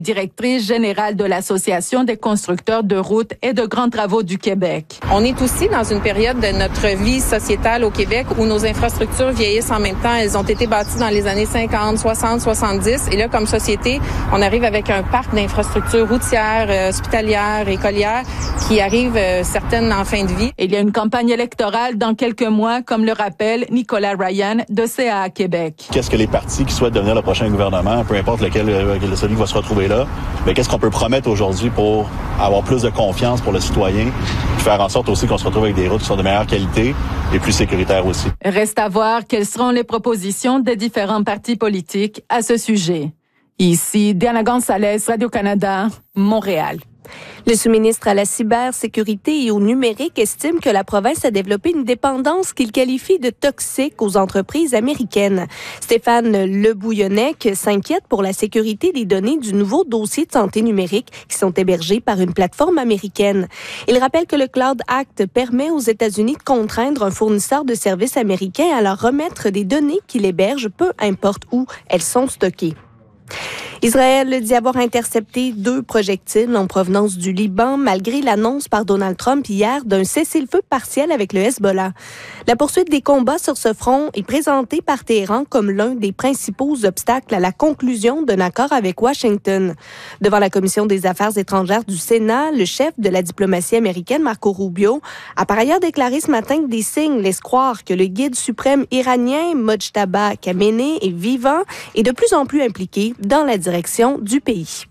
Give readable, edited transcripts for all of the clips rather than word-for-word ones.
directrice générale de l'Association des constructeurs de routes et de grands travaux du Québec. On est aussi dans une période de notre vie sociétale au Québec où nos infrastructures vieillissent en même temps. Elles ont été bâties dans les années 50, 60, 70. Et là, comme société, on arrive avec un parc d'infrastructures routières, hospitalières, écolières qui arrivent certaines en fin de vie. Il y a une campagne électorale dans quelques mois, comme le rappelle Nicolas Ryan de CA Québec. Qu'est-ce que les partis qui souhaitent devenir le prochain gouvernement, peu importe lequel, celui qui va se retrouver là, mais qu'est-ce qu'on peut promettre aujourd'hui pour avoir plus de confiance pour le citoyen, puis faire en sorte aussi qu'on se retrouve avec des routes qui sont de meilleure qualité et plus sécuritaires aussi. Reste à voir quelles seront les propositions des différents partis politiques à ce sujet. Ici, Diana Gonzalez, Radio-Canada, Montréal. Le sous-ministre à la cybersécurité et au numérique estime que la province a développé une dépendance qu'il qualifie de toxique aux entreprises américaines. Stéphane Lebouillonnec s'inquiète pour la sécurité des données du nouveau dossier de santé numérique qui sont hébergés par une plateforme américaine. Il rappelle que le Cloud Act permet aux États-Unis de contraindre un fournisseur de services américain à leur remettre des données qu'il héberge, peu importe où elles sont stockées. Israël dit avoir intercepté 2 projectiles en provenance du Liban malgré l'annonce par Donald Trump hier d'un cessez-le-feu partiel avec le Hezbollah. La poursuite des combats sur ce front est présentée par Téhéran comme l'un des principaux obstacles à la conclusion d'un accord avec Washington. Devant la Commission des Affaires étrangères du Sénat, le chef de la diplomatie américaine, Marco Rubio, a par ailleurs déclaré ce matin que des signes laissent croire que le guide suprême iranien, Mojtaba Khamenei, est vivant et de plus en plus impliqué dans la direction du pays.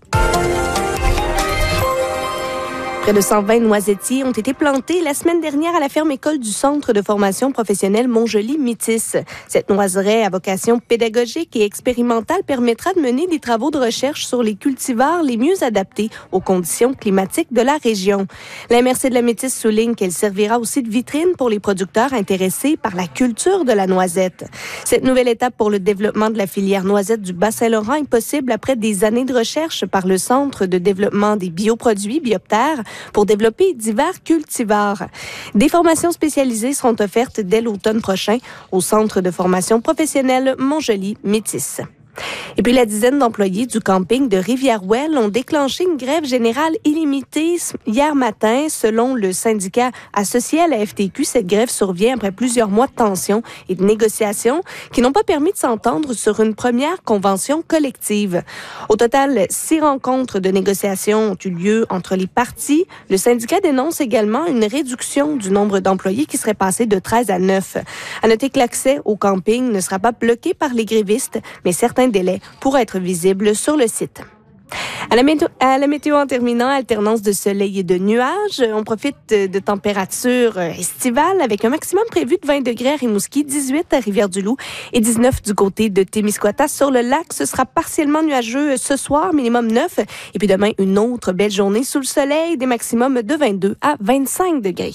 Près de 120 noisettiers ont été plantés la semaine dernière à la ferme école du Centre de formation professionnelle Montjoly-Métis. Cette noiseraie à vocation pédagogique et expérimentale permettra de mener des travaux de recherche sur les cultivars les mieux adaptés aux conditions climatiques de la région. La MRC de la Métis souligne qu'elle servira aussi de vitrine pour les producteurs intéressés par la culture de la noisette. Cette nouvelle étape pour le développement de la filière noisette du Bas-Saint-Laurent est possible après des années de recherche par le Centre de développement des bioproduits, Biopterre, pour développer divers cultivars. Des formations spécialisées seront offertes dès l'automne prochain au Centre de formation professionnelle Montjoly-Métis. Et puis, la dizaine d'employés du camping de Rivière-Ouelle ont déclenché une grève générale illimitée hier matin. Selon le syndicat associé à la FTQ, cette grève survient après plusieurs mois de tensions et de négociations qui n'ont pas permis de s'entendre sur une première convention collective. Au total, 6 rencontres de négociation ont eu lieu entre les parties. Le syndicat dénonce également une réduction du nombre d'employés qui serait passé de 13 à 9. À noter que l'accès au camping ne sera pas bloqué par les grévistes, mais certains délais pourraient être visibles sur le site. À la météo en terminant, alternance de soleil et de nuages. On profite de températures estivales avec un maximum prévu de 20 degrés à Rimouski, 18 à Rivière-du-Loup et 19 du côté de Témiscouata. Sur le lac, ce sera partiellement nuageux ce soir, minimum 9. Et puis demain, une autre belle journée sous le soleil, des maximums de 22 à 25 degrés.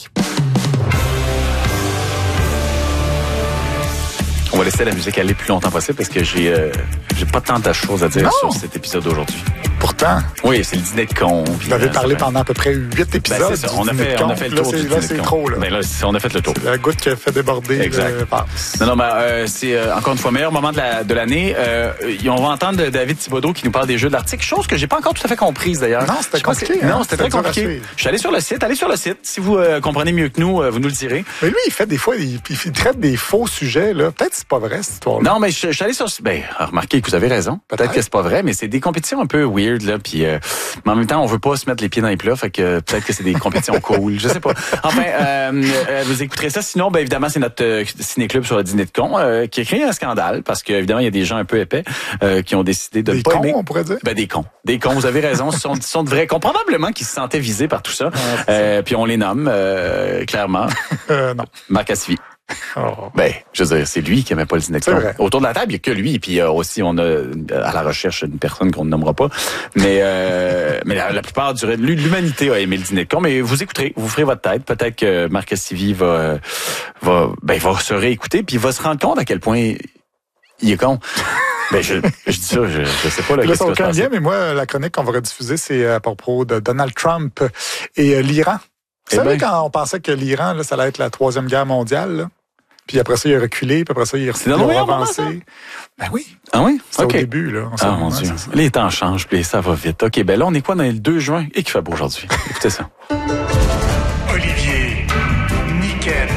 On va laisser la musique aller le plus longtemps possible parce que j'ai pas tant de choses à dire sur cet épisode d'aujourd'hui. Pourtant. Oui, c'est le dîner de con. Vous avez parlé pendant à peu près 8 épisodes. Ben, c'est ça. On a fait le tour du dîner de con. Là, c'est trop. Là. Ben, là, on a fait le tour. C'est la goutte qui a fait déborder le passe. Non, mais c'est encore une fois meilleur moment de l'année. On va entendre David Thibodeau qui nous parle des jeux de l'Arctique, chose que j'ai pas encore tout à fait comprise d'ailleurs. Non, c'était compliqué. Non, c'était très compliqué. Je suis allé sur le site. Allez sur le site. Si vous comprenez mieux que nous, vous nous le direz. Mais lui, il fait des fois, il traite des faux sujets. Là. Peut-être que c'est pas vrai, cette histoire-là. Non, mais je suis allé sur... Ben, remarquez que vous avez raison. Peut-être que c'est pas vrai, mais c'est des compétitions un peu weird, là. Puis, mais en même temps, on veut pas se mettre les pieds dans les plats, fait que peut-être que c'est des compétitions cool. Je sais pas. Enfin, vous écouterez ça. Sinon, ben évidemment, c'est notre ciné-club sur le dîner de con qui a créé un scandale parce que évidemment, il y a des gens un peu épais qui ont décidé de ne pas aimer. Des cons, on pourrait dire. Ben des cons. Vous avez raison. Ce sont de vrais cons. Probablement qu'ils se sentaient visés par tout ça. Puis on les nomme clairement. Non. Marc Cassivi. Oh. Ben, je veux dire, c'est lui qui aimait pas le dîner de con. Autour de la table, il y a que lui. Puis aussi, on a à la recherche une personne qu'on ne nommera pas. Mais la plupart de l'humanité a aimé le dîner de con. Mais vous écouterez, vous ferez votre tête. Peut-être que Marc Cassivi va se réécouter puis il va se rendre compte à quel point il est con. Ben, je dis ça, je sais pas. Là, ça n'a aucun lien, mais moi, la chronique qu'on va rediffuser, c'est à propos de Donald Trump et l'Iran. Vous savez, quand on pensait que l'Iran, là, ça allait être la 3e guerre mondiale, là, Puis après ça, il a reculé, puis après ça, il a avancé. Ben oui. Ah oui? C'est au début, là. Mon Dieu. Les temps changent, puis ça va vite. OK, ben là, on est quoi dans le 2 juin? Et qu'il fait beau aujourd'hui. Écoutez ça. Olivier, Niquette,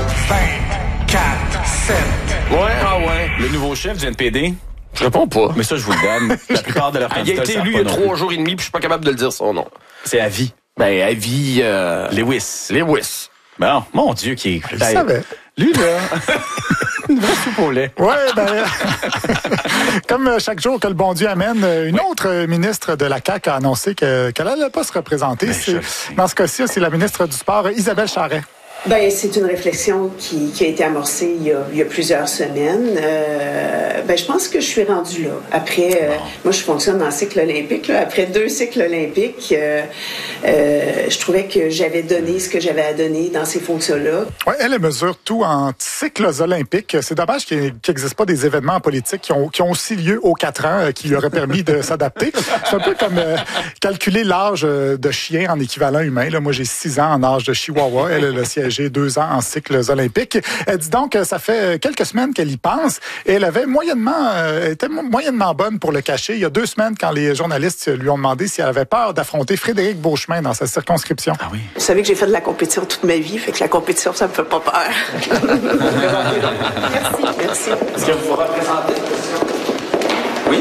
24-7. Ouais. Le nouveau chef du NPD? Je réponds pas. Mais ça, je vous le donne. La plupart de leurs candidats. Il a été élu il y a 3 jours et demi, puis je suis pas capable de le dire son nom. C'est à vie. Ben, à vie... Lewis. Bon, mon Dieu, qui est... Je savais. Lui, là... Une vraie soupe au lait. Ouais, ben... comme chaque jour que le bon Dieu amène, une autre ministre de la CAQ a annoncé qu'elle n'allait pas se représenter. Dans ce cas-ci, c'est la ministre du Sport, Isabelle Charret. Ben, c'est une réflexion qui a été amorcée il y a plusieurs semaines. Je pense que je suis rendue là. Après, moi, je fonctionne dans le cycle olympique. Là. Après 2 cycles olympiques, je trouvais que j'avais donné ce que j'avais à donner dans ces fonctions-là. Oui, elle mesure tout en cycles olympiques. C'est dommage qu'il n'existe pas des événements politiques qui ont aussi lieu aux 4 ans, qui lui auraient permis de s'adapter. C'est un peu comme calculer l'âge de chien en équivalent humain. Là, moi, j'ai 6 ans en âge de chihuahua. Elle a siégé 2 ans en cycles olympiques. Elle dit donc que ça fait quelques semaines qu'elle y pense et elle était moyennement bonne pour le cacher. Il y a 2 semaines, quand les journalistes lui ont demandé si elle avait peur d'affronter Frédéric Beauchemin dans sa circonscription. Ah oui. Vous savez que j'ai fait de la compétition toute ma vie, fait que la compétition, ça me fait pas peur. Merci. Est-ce que vous vous représentez? Oui?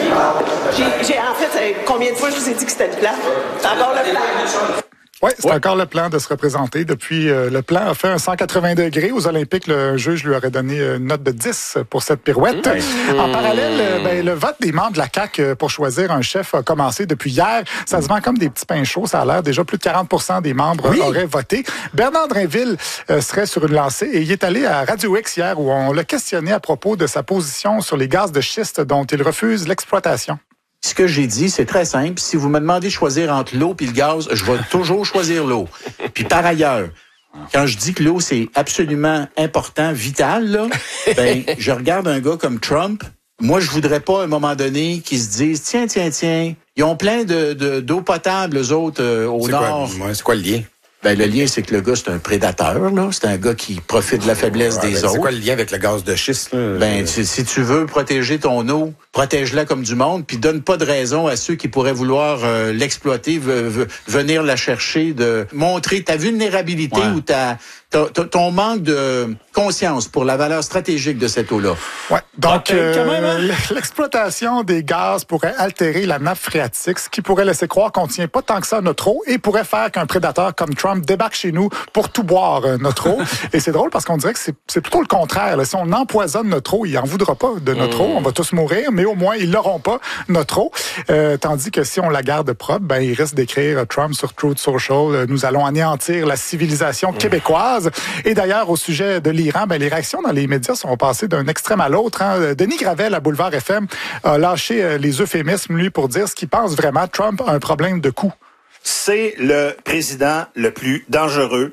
En fait, combien de fois je vous ai dit que c'était le plan? C'est encore le plan. Oui, c'est encore le plan de se représenter. Depuis, le plan a fait un 180 degrés. Aux Olympiques, le juge lui aurait donné une note de 10 pour cette pirouette. En parallèle, le vote des membres de la CAQ pour choisir un chef a commencé depuis hier. Ça se vend comme des petits pains chauds. Ça a l'air déjà plus de 40% des membres auraient voté. Bernard Drinville serait sur une lancée et il est allé à Radio X hier où on l'a questionné à propos de sa position sur les gaz de schiste dont il refuse l'exploitation. Ce que j'ai dit, c'est très simple. Si vous me demandez de choisir entre l'eau et le gaz, je vais toujours choisir l'eau. Puis par ailleurs, quand je dis que l'eau, c'est absolument important, vital, là, ben, je regarde un gars comme Trump. Moi, je voudrais pas, à un moment donné, qu'ils se disent, tiens, ils ont plein d'eau potable, eux autres, au nord. C'est quoi le lien? Ben, le lien, c'est que le gars, c'est un prédateur, là. C'est un gars qui profite de la faiblesse des autres. C'est quoi le lien avec le gaz de schiste, là? Ben, si tu veux protéger ton eau, protège-la comme du monde, puis donne pas de raison à ceux qui pourraient vouloir l'exploiter, venir la chercher, de montrer ta vulnérabilité ou ton manque de conscience pour la valeur stratégique de cette eau-là. Ouais. Donc, l'exploitation des gaz pourrait altérer la nappe phréatique, ce qui pourrait laisser croire qu'on tient pas tant que ça notre eau et pourrait faire qu'un prédateur comme Trump débarque chez nous pour tout boire notre eau. Et c'est drôle parce qu'on dirait que c'est plutôt le contraire. Là. Si on empoisonne notre eau, il en voudra pas de notre eau. On va tous mourir, mais au moins, ils l'auront pas, notre eau. Tandis que si on la garde propre, ben, il risque d'écrire Trump sur Truth Social. Nous allons anéantir la civilisation québécoise. Et d'ailleurs, au sujet de l'Iran, ben, les réactions dans les médias sont passées d'un extrême à l'autre. Hein. Denis Gravel, à Boulevard FM, a lâché les euphémismes, lui, pour dire ce qu'il pense vraiment. Trump a un problème de cou. C'est le président le plus dangereux,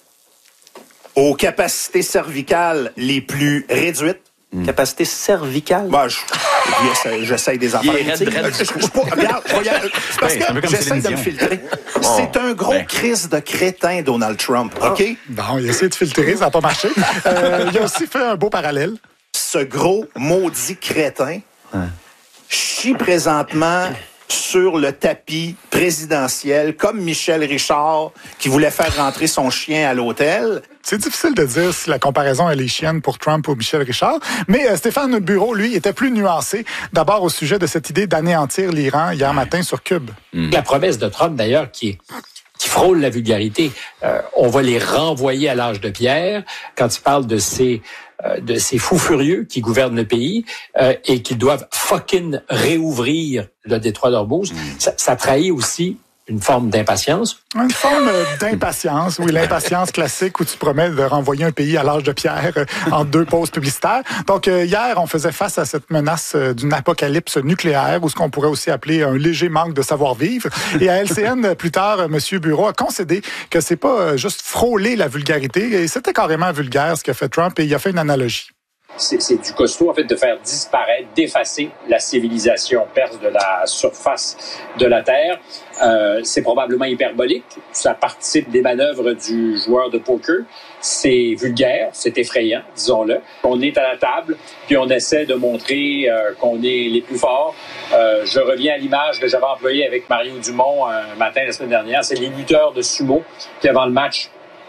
aux capacités cervicales les plus réduites. Capacité cervicale? Ben, j'essaye des affaires. C'est parce que j'essaie de me filtrer. C'est un gros crise de crétin, Donald Trump, OK? Bon, il a essayé de filtrer, ça n'a pas marché. Il a aussi fait un beau parallèle. Ce gros maudit crétin chie présentement sur le tapis présidentiel, comme Michel Richard, qui voulait faire rentrer son chien à l'hôtel. C'est difficile de dire si la comparaison elle est chienne pour Trump ou Michel Richard, mais Stéphane Bureau, lui, était plus nuancé. D'abord au sujet de cette idée d'anéantir l'Iran hier matin sur Cube. La promesse de Trump, d'ailleurs, qui frôle la vulgarité, on va les renvoyer à l'âge de pierre quand il parle de ces fous furieux qui gouvernent le pays et qui doivent fucking réouvrir le détroit d'Ormuz. Ça trahit aussi une forme d'impatience. Une forme d'impatience, oui, l'impatience classique où tu promets de renvoyer un pays à l'âge de pierre en 2 pauses publicitaires. Donc, hier, on faisait face à cette menace d'une apocalypse nucléaire ou ce qu'on pourrait aussi appeler un léger manque de savoir-vivre. Et à LCN, plus tard, M. Bureau a concédé que c'est pas juste frôler la vulgarité, et c'était carrément vulgaire ce qu'a fait Trump, et il a fait une analogie. C'est du costaud, en fait, de faire disparaître, d'effacer la civilisation perse de la surface de la Terre. C'est probablement hyperbolique. Ça participe des manœuvres du joueur de poker. C'est vulgaire, c'est effrayant, disons-le. On est à la table, puis on essaie de montrer qu'on est les plus forts. Je reviens à l'image que j'avais employée avec Mario Dumont un matin la semaine dernière. C'est les lutteurs de sumo qui, avant le match,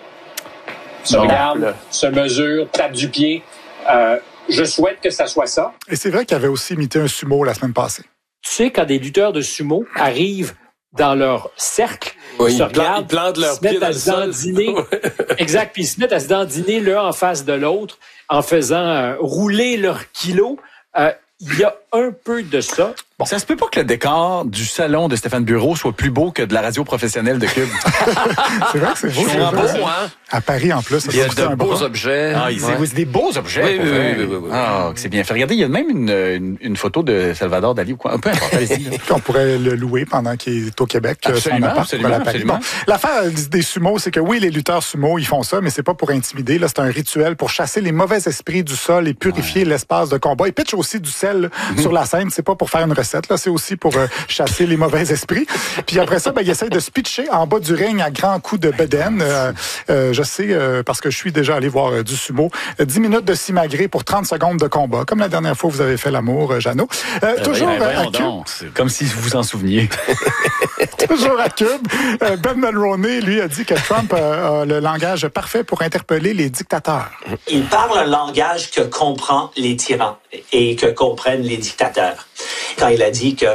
se regardent, se mesurent, tapent du pied. Je souhaite que ça soit ça. Et c'est vrai qu'il avait aussi imité un sumo la semaine passée. Tu sais, quand des lutteurs de sumo arrivent dans leur cercle, ils se regardent, ils plantent leurs pieds dans le sol. Exact, puis ils se mettent à se dandiner l'un en face de l'autre en faisant rouler leurs kilos. Il y a un peu de ça. Bon. Ça se peut pas que le décor du salon de Stéphane Bureau soit plus beau que de la radio professionnelle de Cube. C'est vrai que c'est beau. C'est beau, hein? À Paris, en plus. Il y a de beaux objets. Ah, c'est des beaux objets. Oui. Ah, c'est bien fait. Regardez, il y a même une photo de Salvador Dali ou quoi. Un peu important. On pourrait le louer pendant qu'il est au Québec. Absolument. Bon, l'affaire des sumos, c'est que oui, les lutteurs sumo, ils font ça, mais c'est pas pour intimider. Là, c'est un rituel pour chasser les mauvais esprits du sol et purifier l'espace de combat. Ils pitchent aussi du sel sur la scène. C'est pas pour faire une recette, là. C'est aussi pour chasser les mauvais esprits. Puis après ça, ils essayent de se pitcher en bas du ring à grands coups de bedaine. Je sais, parce que je suis déjà allé voir du sumo. 10 minutes de simagrée pour 30 secondes de combat. Comme la dernière fois, vous avez fait l'amour, Jeannot. Toujours à Cube. Comme si vous vous en souveniez. Toujours à Cube. Ben Mulroney, lui, a dit que Trump a le langage parfait pour interpeller les dictateurs. Il parle un langage que comprend les tyrans et que comprennent les dictateurs. Quand il a dit que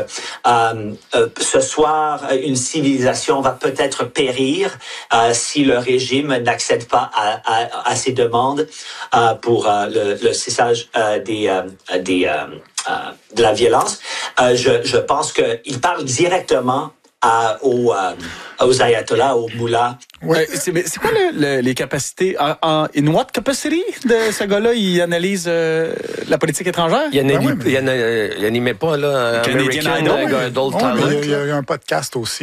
ce soir, une civilisation va peut-être périr si le régime n'accède pas à ses demandes pour le cessage de la violence. Je pense qu'il parle directement aux ayatollahs, aux moullas. Ouais. C'est quoi les capacités in what capacity de ce gars-là? Il analyse la politique étrangère? Il animait pas là Canadian Idol Talent. Il y a eu un podcast aussi.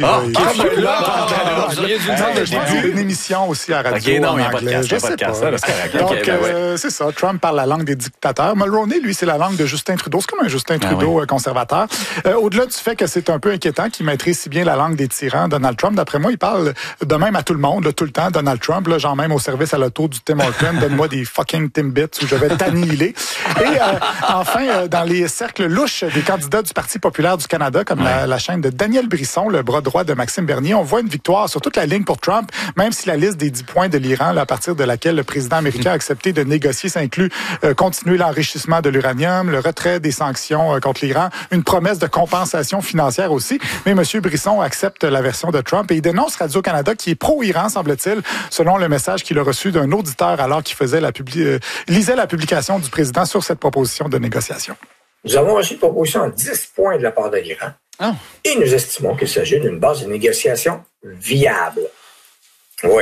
Une émission aussi à radio. Okay, non, en anglais. Je sais pas. Donc, c'est ça. Trump parle la langue des dictateurs. Mulroney, lui, c'est la langue de Justin Trudeau. C'est comme un Justin Trudeau conservateur. Au-delà du fait que c'est un peu inquiétant qu'il maîtrise si bien la langue des tyrans, Donald Trump, d'après moi, il parle de même à tout le monde, là, tout le temps, Donald Trump, là, genre même au service à l'auto du Tim Hortons, donne-moi des fucking Timbits où je vais t'annihiler. Et enfin, dans les cercles louches des candidats du Parti populaire du Canada, comme la chaîne de Daniel Brisson, le bras droit de Maxime Bernier, on voit une victoire sur toute la ligne pour Trump, même si la liste des 10 points de l'Iran, là, à partir de laquelle le président américain a accepté de négocier, ça inclut continuer l'enrichissement de l'uranium, le retrait des sanctions contre l'Iran, une promesse de compensation financière aussi. Mais M. Brisson accepte la version de Trump et il dénonce Radio-Canada qui est pro-Iran, semble-t-il, selon le message qu'il a reçu d'un auditeur alors qu'il faisait lisait la publication du président sur cette proposition de négociation. Nous avons reçu une proposition de 10 points de la part de l'Iran et nous estimons qu'il s'agit d'une base de négociation viable. Oui.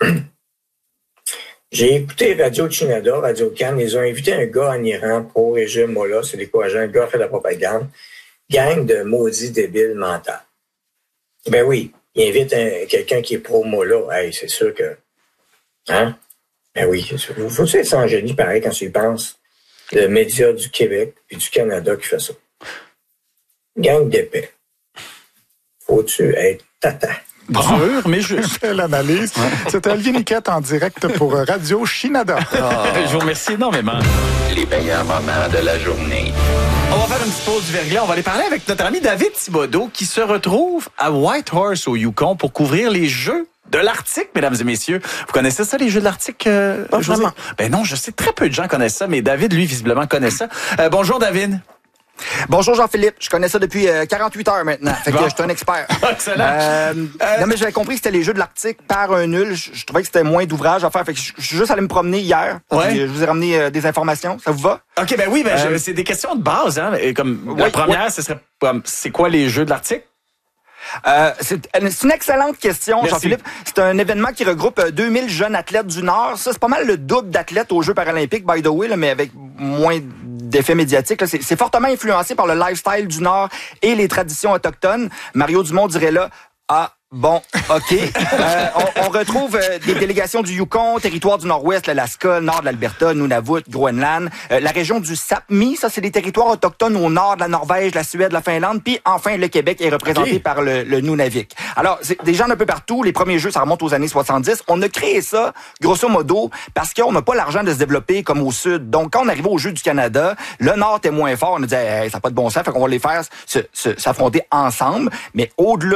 J'ai écouté Radio-Canada, Radio-Can, ils ont invité un gars en Iran pro-régime, là, c'est décourageant, un gars fait de la propagande, gang de maudits débiles mentaux. Ben oui, il invite quelqu'un qui est pro-Mollah. Hey, c'est sûr que... Hein? Ben oui, c'est sûr. Faut être sans génie, pareil, quand tu y penses. Le média du Québec et du Canada qui fait ça. Gang d'épais. Faut-tu être tata? Dur, mais juste l'analyse. C'était Olivier Niquette en direct pour Radio Shinada. Je vous remercie énormément. Les meilleurs moments de la journée. On va faire une petite pause du verglas. On va aller parler avec notre ami David Thibodeau qui se retrouve à Whitehorse au Yukon pour couvrir les Jeux de l'Arctique, mesdames et messieurs. Vous connaissez ça, les Jeux de l'Arctique? Pas vraiment. Ben non, je sais très peu de gens connaissent ça, mais David, lui, visiblement, connaît ça. Bonjour, David. Bonjour Jean-Philippe, je connais ça depuis 48 heures maintenant. Fait que je suis un expert. Excellent. Non mais j'avais compris que c'était les Jeux de l'Arctique par un nul. Je trouvais que c'était moins d'ouvrage à faire. Fait que je suis juste allé me promener hier. Ouais. Je vous ai ramené des informations. Ça vous va? OK, ben oui, c'est des questions de base. Hein. Et comme la première, ce serait c'est quoi les Jeux de l'Arctique? C'est une excellente question, Merci. Jean-Philippe. C'est un événement qui regroupe 2000 jeunes athlètes du Nord. Ça, c'est pas mal le double d'athlètes aux Jeux paralympiques, by the way, là, mais avec moins d'effets médiatiques. Là. C'est fortement influencé par le lifestyle du Nord et les traditions autochtones. Mario Dumont dirait là, Bon, OK. On retrouve des délégations du Yukon, territoire du Nord-Ouest, l'Alaska, nord de l'Alberta, Nunavut, Groenland, la région du Sapmi, ça c'est des territoires autochtones au nord de la Norvège, la Suède, la Finlande, puis enfin le Québec est représenté par le Nunavik. Alors, c'est des gens d'un peu partout, les premiers jeux, ça remonte aux années 70. On a créé ça, grosso modo, parce qu'on n'a pas l'argent de se développer comme au sud. Donc, quand on arrivait aux Jeux du Canada, le nord était moins fort, on a dit hey, ça n'a pas de bon sens, fait qu'on va les faire s'affronter ensemble, mais au-delà